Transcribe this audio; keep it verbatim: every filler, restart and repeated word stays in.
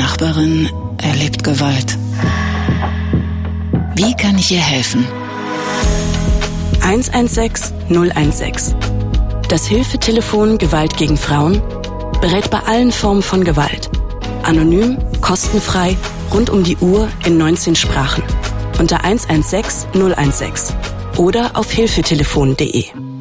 Nachbarin erlebt Gewalt. Wie kann ich ihr helfen? eins eins sechs null eins sechs. Das Hilfetelefon Gewalt gegen Frauen berät bei allen Formen von Gewalt. Anonym, kostenfrei, rund um die Uhr in neunzehn Sprachen. Unter eins eins sechs null eins sechs oder auf hilfetelefon punkt de.